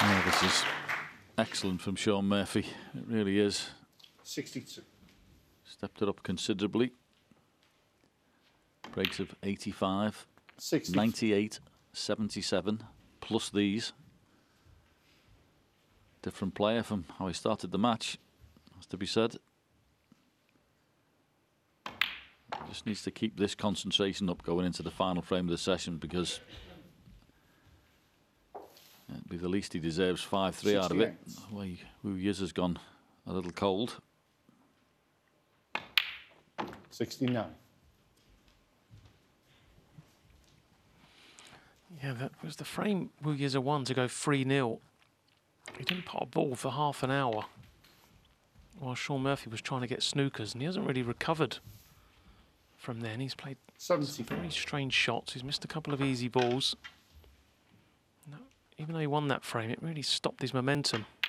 Oh, this is excellent from Shaun Murphy. It really is. 62. Stepped it up considerably. Breaks of 85, 60. 98, 77, plus these. Different player from how he started the match, has to be said. Just needs to keep this concentration up going into the final frame of the session, because it'd be the least he deserves. 5-3 out of it. Well, Wu Yiz has gone a little cold. 69. Yeah, that was the frame Wu Yiz won to go 3-0. He didn't pot a ball for half an hour while Shaun Murphy was trying to get snookers, and he hasn't really recovered from then. He's played some very strange shots. He's missed a couple of easy balls. No, even though he won that frame, it really stopped his momentum.